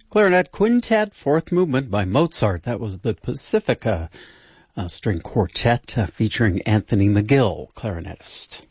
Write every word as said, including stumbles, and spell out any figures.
Clarinet Quintet, fourth movement by Mozart. That was the Pacifica uh, string quartet uh, featuring Anthony McGill, clarinetist.